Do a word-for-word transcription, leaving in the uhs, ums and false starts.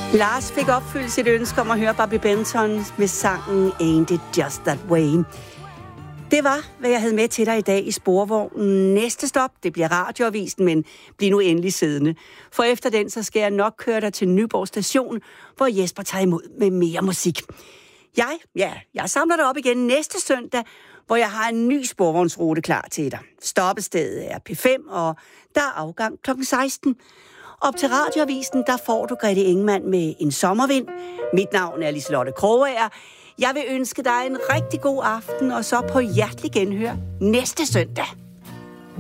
Lars fik opfyldt sit ønske om at høre Bobby Benton med sangen Ain't It Just That Way. Det var, hvad jeg havde med til dig i dag i Sporvognen. Næste stop, det bliver Radioavisen, men bliv nu endelig siddende. For efter den, så skal jeg nok køre dig til Nyborg Station, hvor Jesper tager imod med mere musik. Jeg, ja, jeg samler dig op igen næste søndag, hvor jeg har en ny sporvognsrute klar til dig. Stoppestedet er P fem, og der er afgang klokken seksten. Op til Radioavisen, der får du Grete Ingemann med En sommervind. Mit navn er Liselotte Krogager. Jeg vil ønske dig en rigtig god aften, og så på hjertelig genhør næste søndag.